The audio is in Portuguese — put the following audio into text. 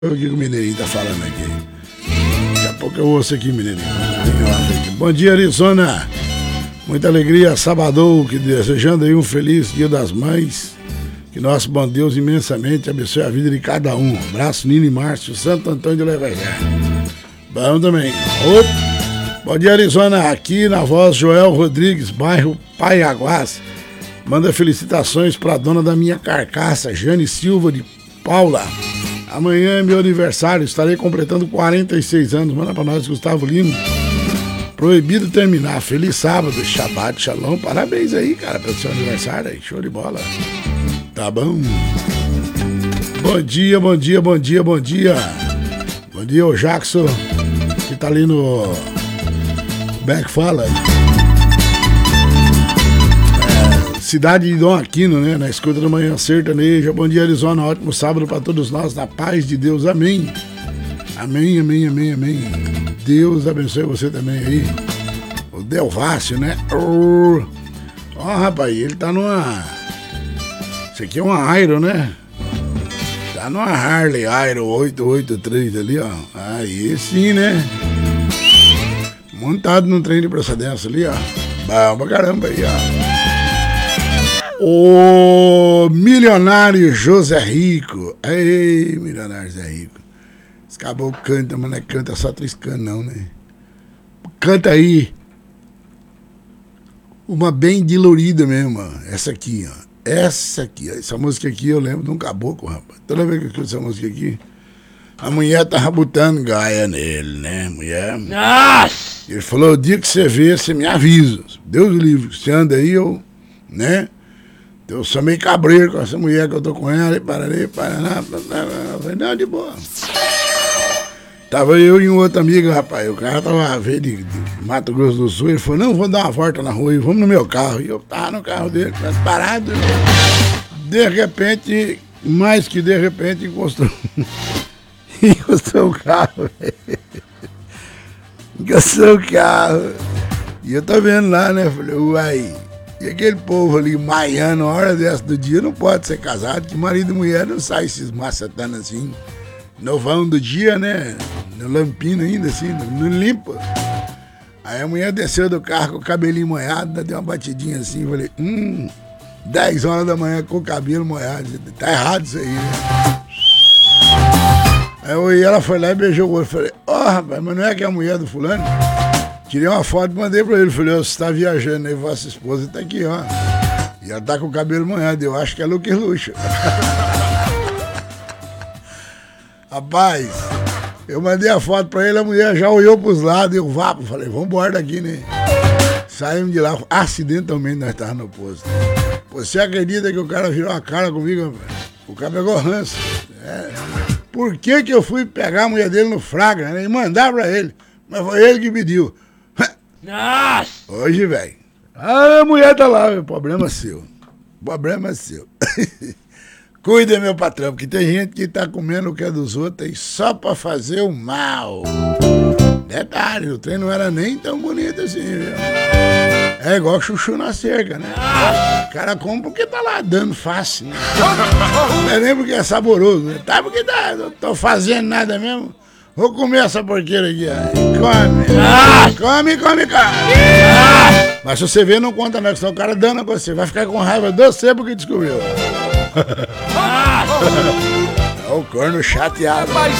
O que o Mineirinho tá falando aqui? Daqui a pouco eu ouço aqui, Mineirinho. Bom dia, Arizona. Muita alegria, sabadão, que desejando aí um feliz Dia das Mães. Que nosso bom Deus imensamente abençoe a vida de cada um. Abraço, Nino e Márcio, Santo Antônio de Levejar. Bom também. Bom dia, Arizona. Aqui na voz Joel Rodrigues, bairro Paiaguás. Manda felicitações pra dona da minha carcaça, Jane Silva de Paula. Amanhã é meu aniversário, estarei completando 46 anos. Manda pra nós, Gustavo Lino. Proibido terminar. Feliz sábado, Shabbat Shalom. Parabéns aí, cara, pelo seu aniversário aí. Show de bola. Tá bom? Bom dia, bom dia, bom dia, bom dia. Bom dia, o Jackson, que tá ali no... Como é que fala? Cidade de Dom Aquino, né? Na escuta da manhã sertaneja. Bom dia, Arizona. Ótimo sábado para todos nós. Na paz de Deus. Amém. Amém, amém, amém, amém. Deus abençoe você também aí. O Delvácio, né? Ó, rapaz, ele tá numa... Isso aqui é uma Iron, né? Tá numa Harley Iron 883 ali, ó. Aí sim, né? Montado num trem de procedência ali, ó. Bom pra caramba aí, ó. O milionário José Rico. Ei, milionário José Rico. Esse caboclo canta, mas não é canta só triscando, não, né? Canta aí. Uma bem dilorida mesmo, ó. Essa aqui, ó. Essa aqui, ó. Essa música aqui eu lembro de um caboclo, rapaz. Toda vez que eu escuto essa música aqui, a mulher tava botando gaia nele, né? Mulher. Nossa! Ele falou: o dia que você vê, você me avisa. Deus o livre, você anda aí, eu, né? Eu sou meio cabreiro com essa mulher que eu tô com ela, e pararei, paraná. Eu falei, não, de boa. Tava eu e um outro amigo, rapaz. O cara tava veio de Mato Grosso do Sul. Ele falou, não, vou dar uma volta na rua e vamos no meu carro. E eu tava no carro dele, parado. De repente, mais que de repente, encostou o carro. Encostou o carro. E eu tô vendo lá, né? Falei, uai. E aquele povo ali, maiano, a hora dessa do dia, não pode ser casado, que marido e mulher não sai esses macetanos assim, novão do dia, né? No lampino ainda, assim, não limpa. Aí a mulher desceu do carro com o cabelinho molhado, deu uma batidinha assim, falei, 10 horas da manhã com o cabelo molhado, tá errado isso aí, né? Aí ela foi lá e beijou o outro, falei, rapaz, mas não é que é a mulher do fulano? Tirei uma foto e mandei pra ele. Falei, você tá viajando aí, vossa esposa tá aqui, ó. E ela tá com o cabelo molhado. Eu acho que é Lucas Luxo. Rapaz, eu mandei a foto pra ele, a mulher já olhou pros lados, eu vapo. Falei, vambora daqui, né? Saímos de lá, acidentalmente nós tava no posto. Você acredita que o cara virou a cara comigo, rapaz? O cara pegou ranço. Por que eu fui pegar a mulher dele no flagra, né? E mandar pra ele? Mas foi ele que pediu. Nossa! Hoje, velho. A mulher tá lá, meu. Problema seu. Problema seu. Cuida, meu patrão, porque tem gente que tá comendo o que é dos outros aí só pra fazer o mal. Detalhe, o trem não era nem tão bonito assim, viu? É igual chuchu na cerca, né? O cara come porque tá lá dando fácil, né? Não é nem porque é saboroso, né? Tá porque tá, não tô fazendo nada mesmo. Vou comer essa porqueira aqui, come. Come. Mas se você ver, não conta não, senão o cara dando com você. Vai ficar com raiva de você porque descobriu. É o corno chateado. Mas